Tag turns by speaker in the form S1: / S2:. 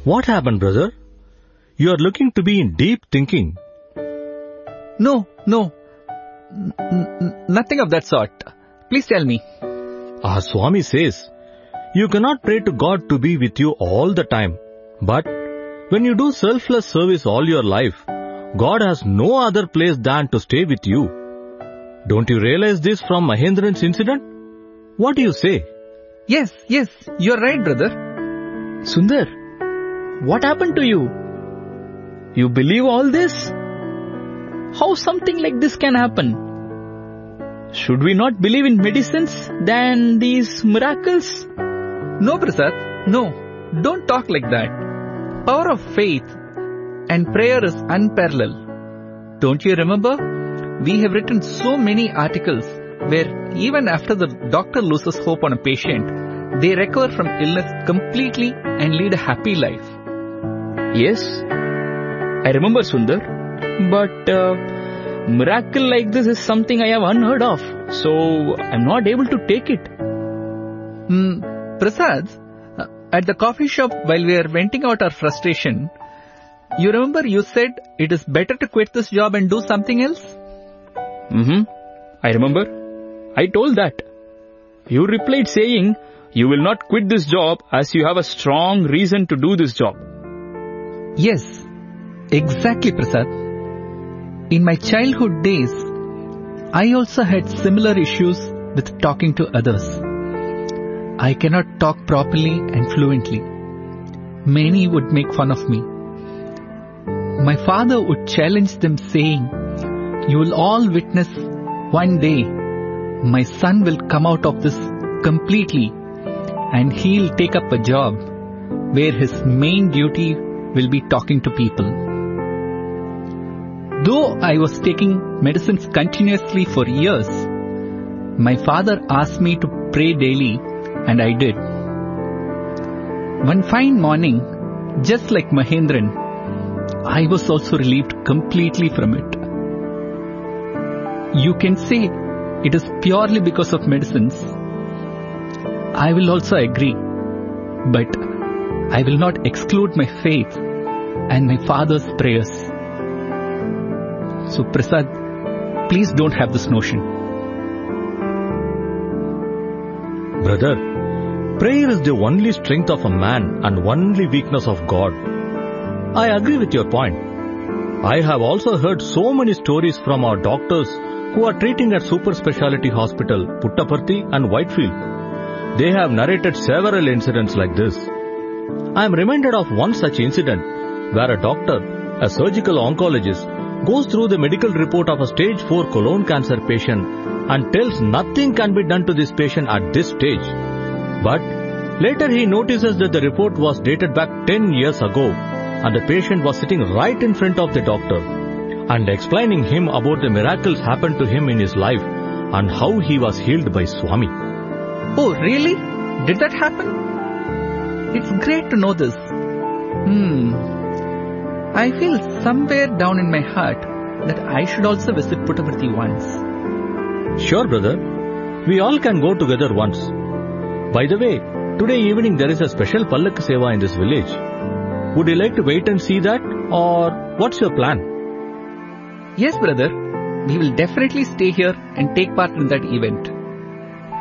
S1: What happened, brother? You are looking to be in deep thinking.
S2: No. Nothing of that sort. Please tell me.
S1: Our Swami says, you cannot pray to God to be with you all the time. But when you do selfless service all your life, God has no other place than to stay with you. Don't you realize this from Mahendran's incident? What do you say?
S2: Yes, you're right, brother.
S3: Sundar, what happened to you? You believe all this? How something like this can happen? Should we not believe in medicines than these miracles?
S2: No, Prasad, no. Don't talk like that. Power of faith and prayer is unparalleled. Don't you remember? We have written so many articles where even after the doctor loses hope on a patient, they recover from illness completely and lead a happy life.
S3: Yes, I remember, Sundar. But miracle like this is something I have unheard of. So I'm not able to take it.
S2: Prasad, at the coffee shop while we were venting out our frustration, you remember you said it is better to quit this job and do something else?
S3: I remember. I told that. You replied saying, you will not quit this job as you have a strong reason to do this job.
S2: Yes, exactly, Prasad. In my childhood days, I also had similar issues with talking to others. I cannot talk properly and fluently. Many would make fun of me. My father would challenge them saying, you will all witness one day my son will come out of this completely and he'll take up a job where his main duty will be talking to people. Though I was taking medicines continuously for years, my father asked me to pray daily and I did. One fine morning, just like Mahendran, I was also relieved completely from it. You can say it is purely because of medicines. I will also agree, but I will not exclude my faith and my father's prayers. So Prasad, please don't have this notion.
S1: Brother, prayer is the only strength of a man and only weakness of God. I agree with your point. I have also heard so many stories from our doctors who are treating at Super Speciality Hospital, Puttaparthi and Whitefield. They have narrated several incidents like this. I am reminded of one such incident where a doctor, a surgical oncologist, goes through the medical report of a stage 4 colon cancer patient and tells nothing can be done to this patient at this stage. But later he notices that the report was dated back 10 years ago and the patient was sitting right in front of the doctor and explaining him about the miracles happened to him in his life and how he was healed by Swami.
S2: Oh, really? Did that happen? It's great to know this. I feel somewhere down in my heart that I should also visit Puttaparthi once.
S1: Sure, brother. We all can go together once. By the way, today evening there is a special Pallak Seva in this village. Would you like to wait and see that, or what's your plan?
S2: Yes, brother. We will definitely stay here and take part in that event.